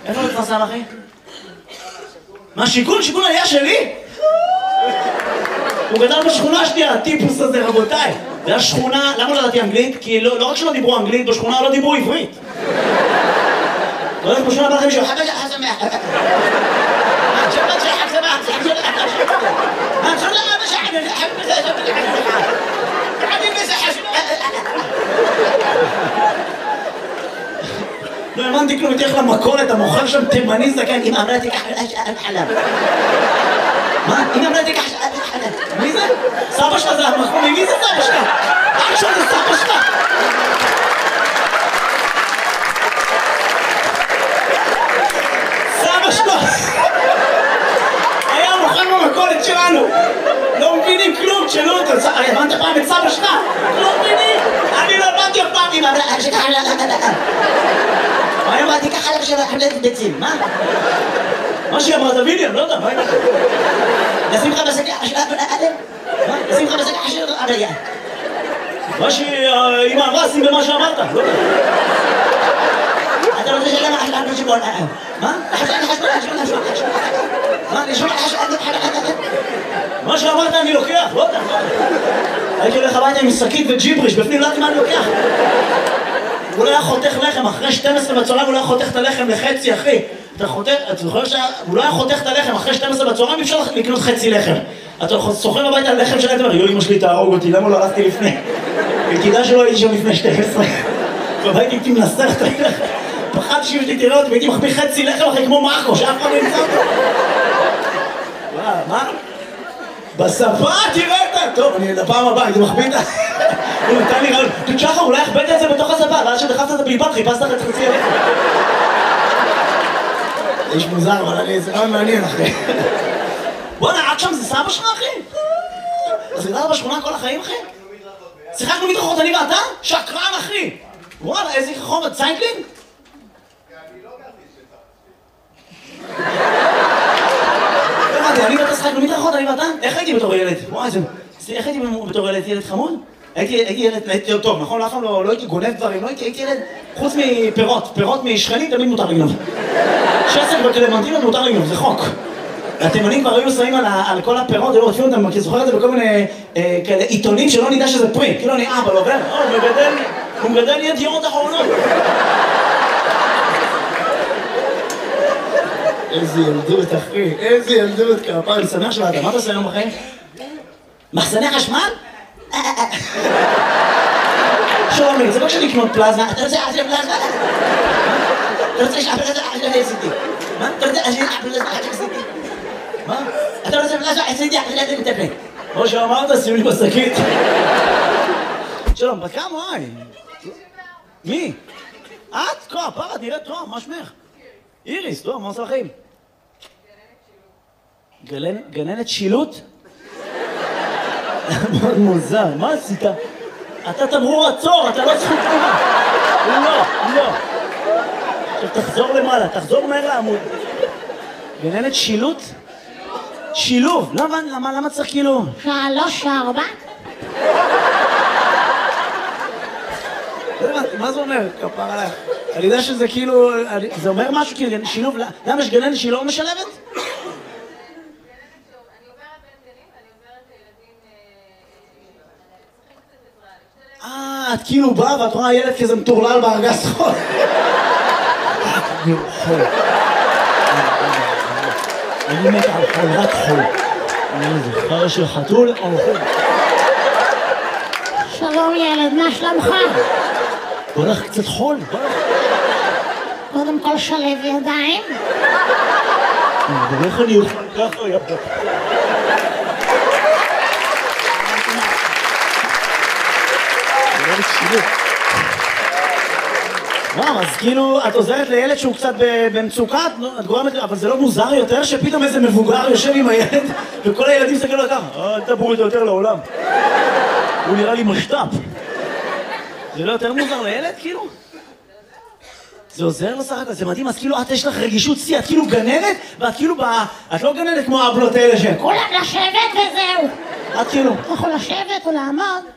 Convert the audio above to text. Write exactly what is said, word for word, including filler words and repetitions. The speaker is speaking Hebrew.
איפה הוא התפרסם, אחי? מה, שיכון? שיכון עלייה שלי? הוא גדל בשכונה השנייה, הטיפוס הזה, רבותיי. זה היה שכונה, למה לא ידעתי אנגלית? כי לא רק שלא דיברו אנגלית, בשכונה לא דיברו עברית. לא יודעת, בשכונה בא לכם מישהו, חגה חסמח. شبت شحب سماح شحب ما شو لا ما شحب حب عادي مسح לא האמנתי כלום, תלך למכולת, המוכר שם תימני זקן, אמא אמרה תיקח חלב. מה? אמא אמרה תיקח חלב. מי זה? סבא שלך זה המחמי, מי זה סבא שלך? אח שלך זה סבא שלך. סבא שלך. היה מוכר במכולת שלנו. לא מבינים כלום, תשאלו אותו. הבנת פעם את סבא שלך? לא מבינים. אני לא הבנתי אף פעם. אמא אמרה תיקח חלב. מה אמרתי ככה לך של חלטת ביצים, מה? מה שהיא אמרת ויליאם, לא יודע, מה אמרת? נשים לך בשקע חשב אדם? מה? נשים לך בשקע חשב אדם? מה שהיא אמרה, שים במה שאמרת, לא יודע. אתה רוצה שלמה חשב אדם שבול אדם? מה? חשב אדם חשב אדם חשב אדם חשב אדם? מה? נשמע חשב אדם חשב אדם? מה שאמרת אני לוקח, לא יודע. הייתי הולך הביתה עם שקית וג'יבריש, בפנים לא יודעת מה אני לוקח. הוא לא היה חותך לחם, אחרי שתים עשרה בצהריים הוא לא היה חותך את הלחם לחצי, אחי. אתה חותך, אתה זוכר שהוא לא היה חותך את הלחם, אחרי שתים עשרה בצהריים אי אפשר לקנות חצי לחם. אתה סוחר הביתה על לחם שלהם, אתה אומר, יו, אמא שלי תהרוג אותי, למה לא הלכתי לפני? וכדאי שלא הייתי שם לפני שתים עשרה. והייתי הייתי מנסח את הלחם. פחדתי שאם שלי תראה אותי, והייתי מחביא חצי לחם אחרי כמו מאקו, שאף אחד לא ימצא אותו. מה? בשפה תראה את טוב, אני לפעם הבאה, הייתי מחביא את ה... הוא נתן לי רעיון, תשחר, אולי הכבדת את זה בתוך השפה, ואז שדחפת את הבלבד, חיפשת לך את חצי הלחם. זה איש מוזר, אבל אני זה רעיון מעניין, אחי. בוא'נה, עד שם זה סבא שלך, אחי? אז גדלת בשכונה כל החיים, אחי? שיחקנו מדרכות, אני ואתה? שקרן, אחי! וואלה, איזה חומר, ציינקלינג? אני לא גרתי שתך. לא הבנתי, אני ואתה שיחקנו מדרכות, אני ואתה? איך הייתי בתור ילד? וואי, זה... איך הייתי בתור ילד? ילד חמוד? הייתי ילד, הייתי טוב, נכון? אף פעם לא הייתי גונב דברים, לא הייתי ילד... חוץ מפירות, פירות משכנים תמיד מותר לגנוב. שסק בקלמנטינות מותר לגנוב, זה חוק. התימנים כבר היו שמים על כל הפירות, ולא רודפים אותם, כי זוכר את זה בכל מיני כאלה עיתונים שלא נדע שזה פרי. כאילו אני אבא, לא עובר? הוא מגדל, הוא מגדל ידיעות אחרונות. איזה ילדות, אחי, איזה ילדות, כפר, אני שמח שבאת, מה אתה עושה היום בחיים? מחסני חשמל? שומי, זה לא כשאני לקנות פלזמה, אתה רוצה לעשות פלזמה? אתה רוצה לשאפר את זה אחרי עשיתי? מה? אתה רוצה לעשות פלזמה אחרי עשיתי? מה? אתה רוצה פלזמה עשיתי אחרי עשיתי מטפל? כמו שאמרת, שים לי בשקית. שלום, בת כמה, וואי? מי? את? כה, פרה, נראית טוב, מה שמך? איריס, טוב, מה עושה לכם? גננת שילוט? מאוד מוזר, מה עשית? אתה תמרור עצור, אתה לא זכות תנועה. לא, לא. עכשיו תחזור למעלה, תחזור מהר לעמוד. גננת שילוט? שילוב. למה, למה צריך כאילו? שלוש, ארבע. מה זה אומר? כפר עליך. אני יודע שזה כאילו, זה אומר משהו כאילו, שילוב, למה יש גננת שהיא לא משלבת? אה, את כאילו באה ואת רואה ילד כזה מטורלל בארגז חול. חול. אני מת על חול, רק חול. אני זוכר של חתול או חול. שלום ילד, מה שלומך? בוא נלך קצת חול, בוא נלך. קודם כל שלב ידיים. ואיך אני אוכל ככה, יפה. מה, אז כאילו, את עוזרת לילד שהוא קצת במצוקה, את גורמת, אבל זה לא מוזר יותר שפתאום איזה מבוגר יושב עם הילד וכל הילדים מסתכלים לו ככה, אל תבואו איתו יותר לעולם. הוא נראה לי משת"פ. זה לא יותר מוזר לילד, כאילו? זה עוזר לו סך הכל, זה מדהים, אז כאילו את יש לך רגישות שיא, את כאילו גננת, ואת כאילו ב... את לא גננת כמו הבלות האלה ש... כולם לשבת וזהו. את כאילו... אתה יכול לשבת או לעמוד.